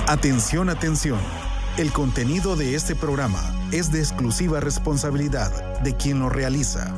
Atención, atención. El contenido de este programa es de exclusiva responsabilidad de quien lo realiza.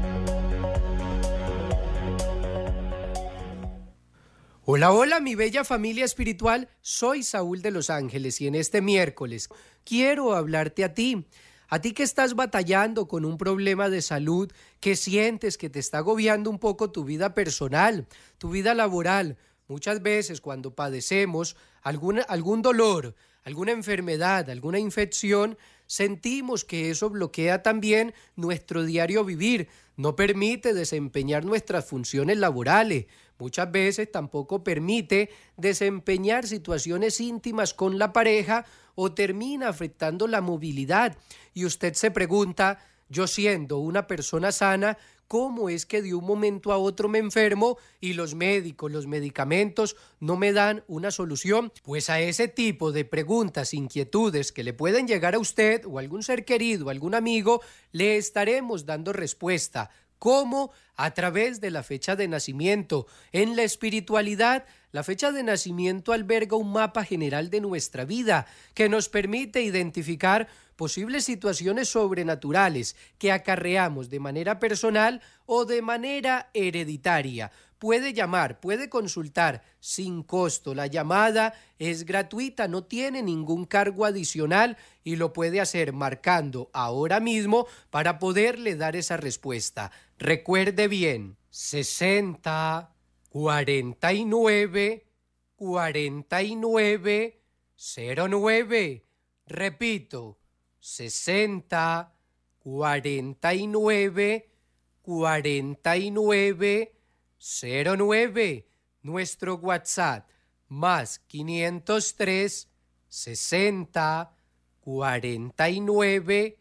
Hola, hola, mi bella familia espiritual. Soy Saúl de Los Ángeles y en este miércoles quiero hablarte a ti que estás batallando con un problema de salud, que sientes que te está agobiando un poco tu vida personal, tu vida laboral. Muchas veces cuando padecemos algún dolor, alguna enfermedad, alguna infección, sentimos que eso bloquea también nuestro diario vivir, no permite desempeñar nuestras funciones laborales. Muchas veces tampoco permite desempeñar situaciones íntimas con la pareja o termina afectando la movilidad. Y usted se pregunta, yo siendo una persona sana, ¿cómo es que de un momento a otro me enfermo y los médicos, los medicamentos no me dan una solución? Pues a ese tipo de preguntas, inquietudes que le pueden llegar a usted o a algún ser querido, algún amigo, le estaremos dando respuesta. ¿Cómo? A través de la fecha de nacimiento. En la espiritualidad, la fecha de nacimiento alberga un mapa general de nuestra vida que nos permite identificar posibles situaciones sobrenaturales que acarreamos de manera personal o de manera hereditaria. Puede llamar, puede consultar sin costo. La llamada es gratuita, no tiene ningún cargo adicional y lo puede hacer marcando ahora mismo para poderle dar esa respuesta. Recuerde bien, 60 49 49 09. Repito, 60 49 49 09. Nuestro WhatsApp más 503 60 49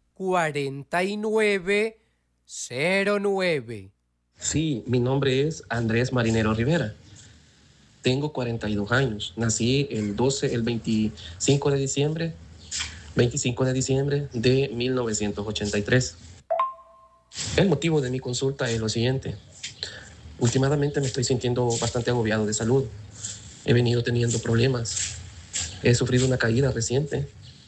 49 09. Sí, mi nombre es Andrés Marinero Rivera. Tengo 42 años. Nací el 25 de diciembre de 1983. El motivo de mi consulta es lo siguiente. Últimamente me estoy sintiendo bastante agobiado de salud. He venido teniendo problemas. He sufrido una caída reciente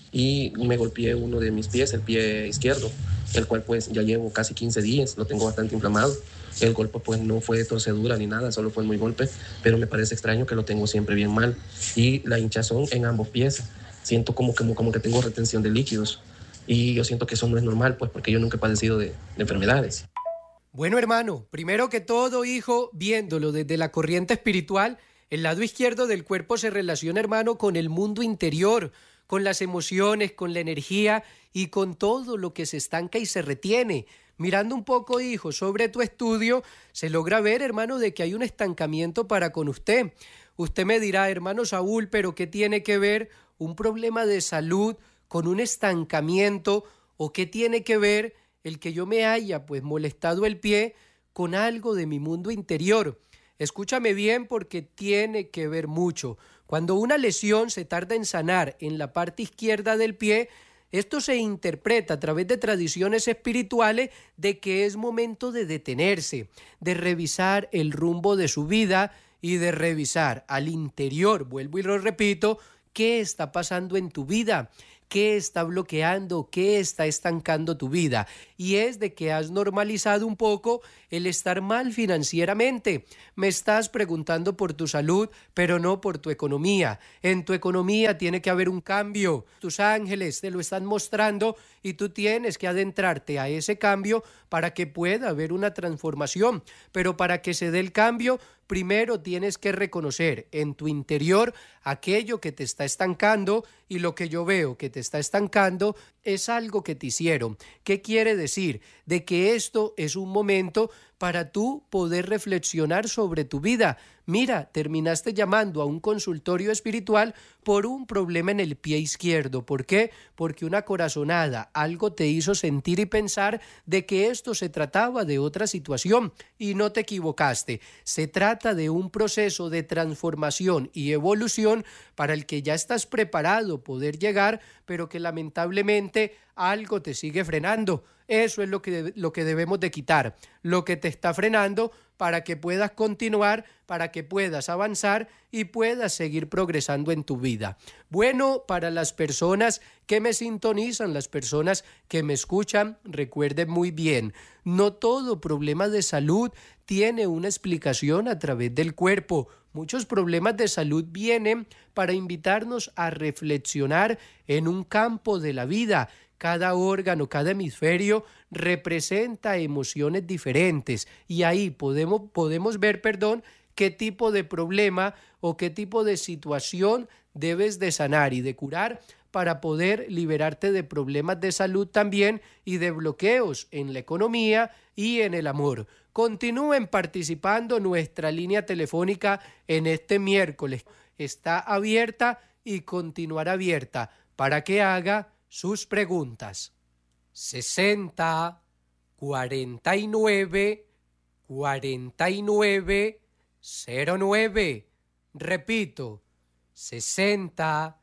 y me golpeé uno de mis pies, el pie izquierdo, el cual pues ya llevo casi 15 días, lo tengo bastante inflamado. El golpe pues no fue de torcedura ni nada, solo fue muy golpe, pero me parece extraño que lo tengo siempre bien mal. Y la hinchazón en ambos pies, siento como que tengo retención de líquidos y yo siento que eso no es normal, pues porque yo nunca he padecido de enfermedades. Bueno, hermano, primero que todo, hijo, viéndolo desde la corriente espiritual, el lado izquierdo del cuerpo se relaciona, hermano, con el mundo interior, con las emociones, con la energía y con todo lo que se estanca y se retiene. Mirando un poco, hijo, sobre tu estudio, se logra ver, hermano, de que hay un estancamiento para con usted. Usted me dirá, hermano Saúl, pero ¿qué tiene que ver un problema de salud con un estancamiento? ¿O qué tiene que ver el que yo me haya pues molestado el pie con algo de mi mundo interior? Escúchame bien porque tiene que ver mucho. Cuando una lesión se tarda en sanar en la parte izquierda del pie, esto se interpreta a través de tradiciones espirituales de que es momento de detenerse, de revisar el rumbo de su vida y de revisar al interior, vuelvo y lo repito, qué está pasando en tu vida, qué está bloqueando, qué está estancando tu vida. Y es de que has normalizado un poco el estar mal financieramente. Me estás preguntando por tu salud, pero no por tu economía. En tu economía tiene que haber un cambio. Tus ángeles te lo están mostrando y tú tienes que adentrarte a ese cambio para que pueda haber una transformación. Pero para que se dé el cambio, primero tienes que reconocer en tu interior aquello que te está estancando, y lo que yo veo que te está estancando es algo que te hicieron. ¿Qué quiere decir? De que esto es un momento para tú poder reflexionar sobre tu vida. Mira, terminaste llamando a un consultorio espiritual por un problema en el pie izquierdo. ¿Por qué? Porque una corazonada, algo te hizo sentir y pensar de que esto se trataba de otra situación y no te equivocaste. Se trata de un proceso de transformación y evolución para el que ya estás preparado poder llegar, pero que lamentablemente algo te sigue frenando. Eso es lo que debemos de quitar, lo que te está frenando para que puedas continuar, para que puedas avanzar y puedas seguir progresando en tu vida. Bueno, para las personas que me sintonizan, las personas que me escuchan, recuerden muy bien, no todo problema de salud tiene una explicación a través del cuerpo. Muchos problemas de salud vienen para invitarnos a reflexionar en un campo de la vida. Cada órgano, cada hemisferio representa emociones diferentes y ahí podemos ver, qué tipo de problema o qué tipo de situación debes de sanar y de curar para poder liberarte de problemas de salud también y de bloqueos en la economía y en el amor. Continúen participando, nuestra línea telefónica en este miércoles está abierta y continuará abierta para que haga sus preguntas. 60 49 49 09. Repito, 60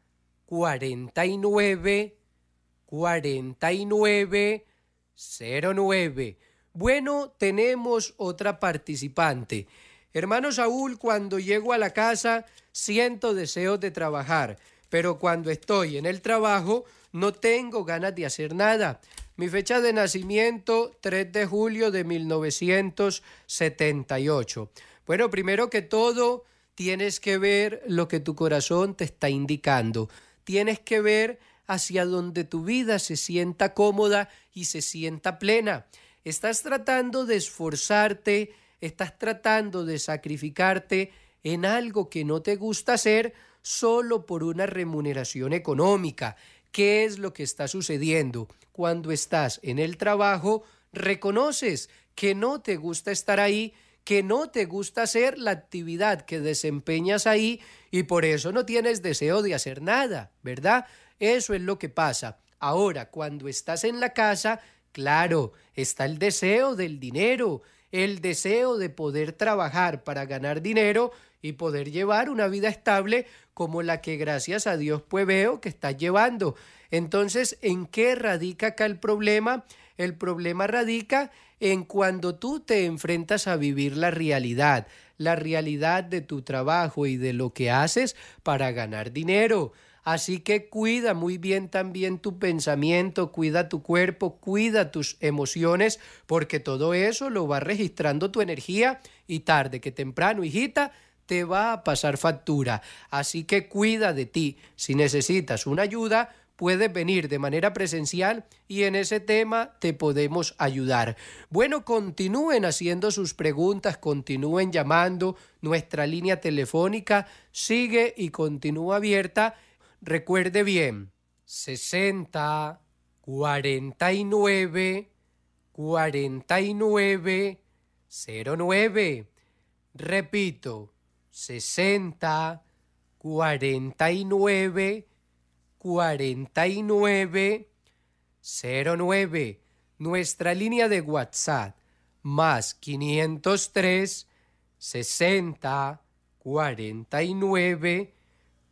49 49 09. Bueno, tenemos otra participante. Hermano Saúl, cuando llego a la casa siento deseos de trabajar, pero cuando estoy en el trabajo no tengo ganas de hacer nada. Mi fecha de nacimiento, 3 de julio de 1978. Bueno, primero que todo, tienes que ver lo que tu corazón te está indicando. Tienes que ver hacia donde tu vida se sienta cómoda y se sienta plena. Estás tratando de esforzarte, estás tratando de sacrificarte en algo que no te gusta hacer solo por una remuneración económica. ¿Qué es lo que está sucediendo? Cuando estás en el trabajo, reconoces que no te gusta estar ahí, que no te gusta hacer la actividad que desempeñas ahí y por eso no tienes deseo de hacer nada, ¿verdad? Eso es lo que pasa. Ahora, cuando estás en la casa, claro, está el deseo del dinero, el deseo de poder trabajar para ganar dinero y poder llevar una vida estable como la que gracias a Dios pues veo que estás llevando. Entonces, ¿en qué radica acá el problema? El problema radica en cuando tú te enfrentas a vivir la realidad de tu trabajo y de lo que haces para ganar dinero. Así que cuida muy bien también tu pensamiento, cuida tu cuerpo, cuida tus emociones, porque todo eso lo va registrando tu energía y tarde que temprano, hijita, te va a pasar factura. Así que cuida de ti. Si necesitas una ayuda, puedes venir de manera presencial y en ese tema te podemos ayudar. Bueno, continúen haciendo sus preguntas, continúen llamando. Nuestra línea telefónica sigue y continúa abierta. Recuerde bien, 60 49 49 09. Repito, 60 49 49 09. Nuestra línea de WhatsApp más 503 60 49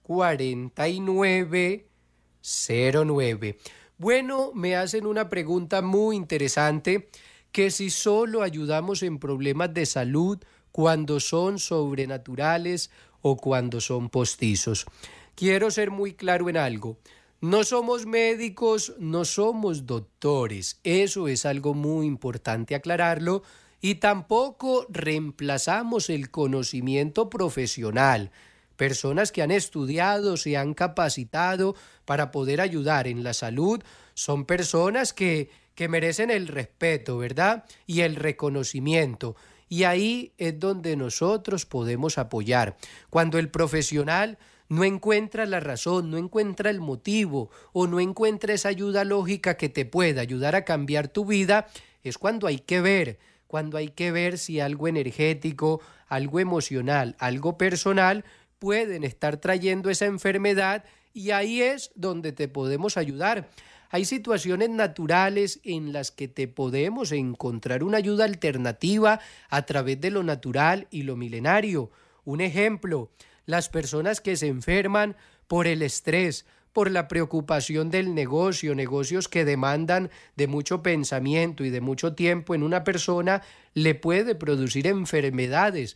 49 09. Bueno, me hacen una pregunta muy interesante, que si solo ayudamos en problemas de salud cuando son sobrenaturales o cuando son postizos. Quiero ser muy claro en algo. No somos médicos, no somos doctores. Eso es algo muy importante aclararlo. Y tampoco reemplazamos el conocimiento profesional. Personas que han estudiado, se han capacitado para poder ayudar en la salud, son personas que merecen el respeto, ¿verdad? Y el reconocimiento. Y ahí es donde nosotros podemos apoyar. Cuando el profesional no encuentra la razón, no encuentra el motivo o no encuentra esa ayuda lógica que te pueda ayudar a cambiar tu vida, es cuando hay que ver si algo energético, algo emocional, algo personal pueden estar trayendo esa enfermedad y ahí es donde te podemos ayudar. Hay situaciones naturales en las que te podemos encontrar una ayuda alternativa a través de lo natural y lo milenario. Un ejemplo, las personas que se enferman por el estrés, por la preocupación del negocio, negocios que demandan de mucho pensamiento y de mucho tiempo en una persona, le puede producir enfermedades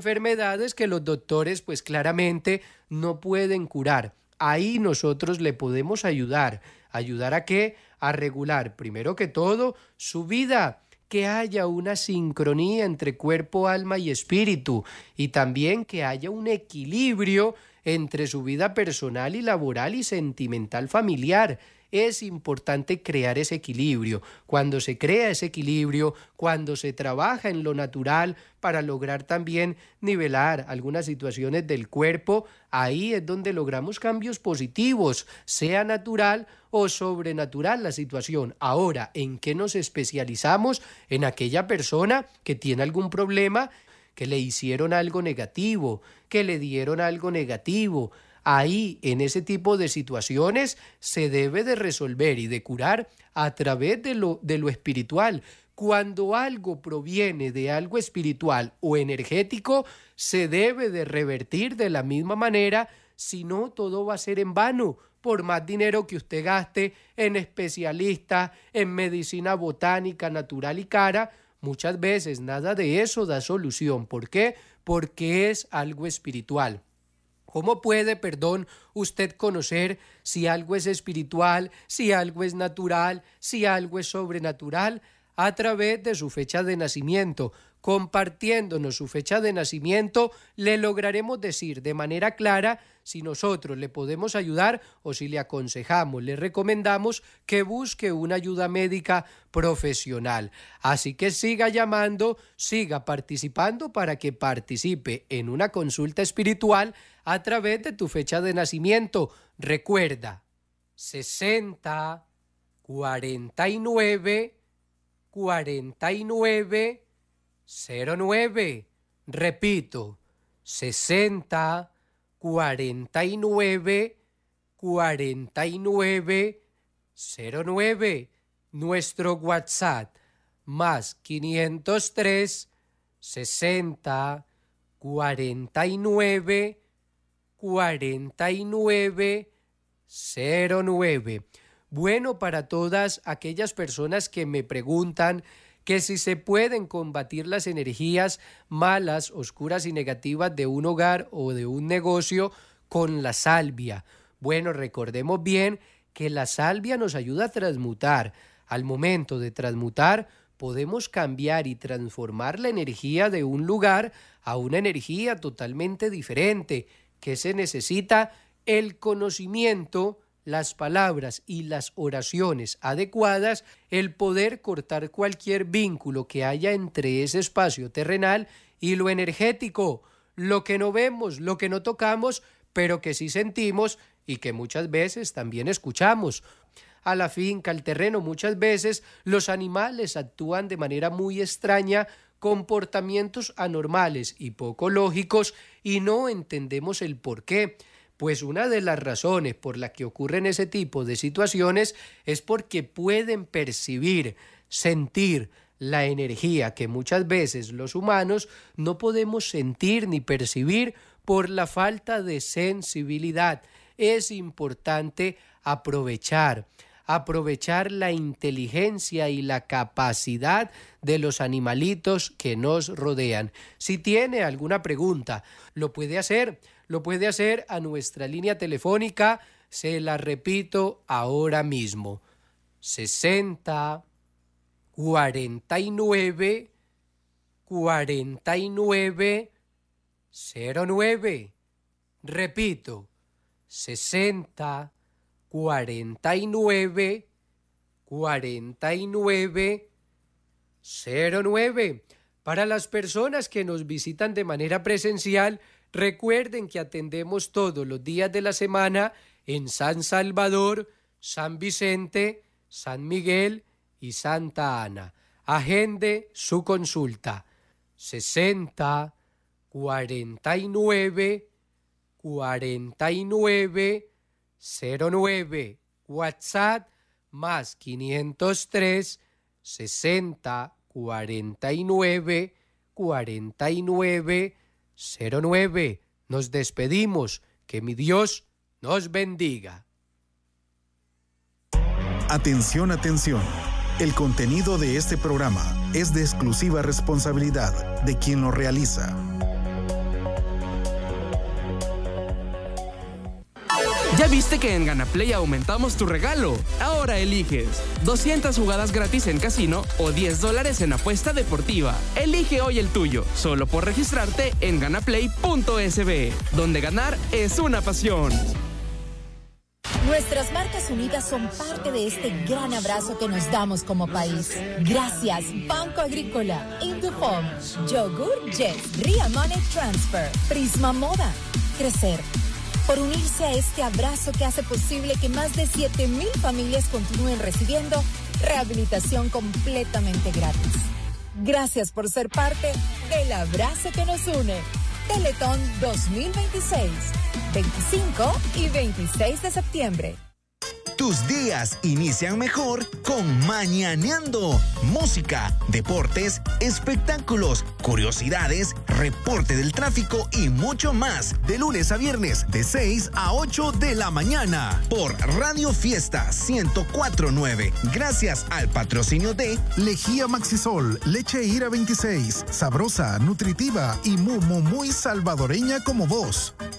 que los doctores pues claramente no pueden curar. Ahí nosotros le podemos ayudar. ¿Ayudar a qué? A regular, primero que todo, su vida, que haya una sincronía entre cuerpo, alma y espíritu, y también que haya un equilibrio entre su vida personal y laboral y sentimental familiar. Es importante crear ese equilibrio. Cuando se crea ese equilibrio, cuando se trabaja en lo natural para lograr también nivelar algunas situaciones del cuerpo, ahí es donde logramos cambios positivos, sea natural o sobrenatural la situación. Ahora, ¿en qué nos especializamos? En aquella persona que tiene algún problema, que le hicieron algo negativo, que le dieron algo negativo. Ahí, en ese tipo de situaciones, se debe de resolver y de curar a través de lo espiritual. Cuando algo proviene de algo espiritual o energético, se debe de revertir de la misma manera, si no, todo va a ser en vano. Por más dinero que usted gaste en especialistas, en medicina botánica, natural y cara, muchas veces nada de eso da solución. ¿Por qué? Porque es algo espiritual. ¿Cómo puede, usted conocer si algo es espiritual, si algo es natural, si algo es sobrenatural? A través de su fecha de nacimiento. Compartiéndonos su fecha de nacimiento, le lograremos decir de manera clara si nosotros le podemos ayudar o si le aconsejamos, le recomendamos que busque una ayuda médica profesional. Así que siga llamando, siga participando para que participe en una consulta espiritual a través de tu fecha de nacimiento. Recuerda, 60 49 49 09. Repito, 60 49 49 09. Nuestro WhatsApp más 503 60 49 49 09. Bueno, para todas aquellas personas que me preguntan que si se pueden combatir las energías malas, oscuras y negativas de un hogar o de un negocio con la salvia. Bueno, recordemos bien que la salvia nos ayuda a transmutar. Al momento de transmutar, podemos cambiar y transformar la energía de un lugar a una energía totalmente diferente. ¿Qué se necesita? El conocimiento, las palabras y las oraciones adecuadas, el poder cortar cualquier vínculo que haya entre ese espacio terrenal y lo energético, lo que no vemos, lo que no tocamos, pero que sí sentimos y que muchas veces también escuchamos. A la finca, al terreno, muchas veces los animales actúan de manera muy extraña, comportamientos anormales y poco lógicos, y no entendemos el por qué. Pues una de las razones por las que ocurren ese tipo de situaciones es porque pueden percibir, sentir la energía que muchas veces los humanos no podemos sentir ni percibir por la falta de sensibilidad. Es importante aprovechar la inteligencia y la capacidad de los animalitos que nos rodean. Si tiene alguna pregunta, lo puede hacer a nuestra línea telefónica, se la repito ahora mismo, 60 49 49 09. Repito, 60 49 49 09. Para las personas que nos visitan de manera presencial, recuerden que atendemos todos los días de la semana en San Salvador, San Vicente, San Miguel y Santa Ana. Agende su consulta. 60 49 49 09. WhatsApp más 503 60 49 49 09. Nos despedimos. Que mi Dios nos bendiga. Atención, atención. El contenido de este programa es de exclusiva responsabilidad de quien lo realiza. ¿Ya viste que en GanaPlay aumentamos tu regalo? Ahora eliges 200 jugadas gratis en casino o $10 en apuesta deportiva. Elige hoy el tuyo, solo por registrarte en ganaplay.sb, donde ganar es una pasión. Nuestras marcas unidas son parte de este gran abrazo que nos damos como país. Gracias, Banco Agrícola, Indufom, Yogur Yes, Ria Money Transfer, Prisma Moda, Crecer. Por unirse a este abrazo que hace posible que más de 7,000 familias continúen recibiendo rehabilitación completamente gratis. Gracias por ser parte del abrazo que nos une. Teletón 2026, 25 y 26 de septiembre. Tus días inician mejor con Mañaneando. Música, deportes, espectáculos, curiosidades, reporte del tráfico y mucho más. De lunes a viernes, de 6 a 8 de la mañana. Por Radio Fiesta 104.9. Gracias al patrocinio de Lejía Maxisol, leche Ira 26, sabrosa, nutritiva y muy salvadoreña como vos.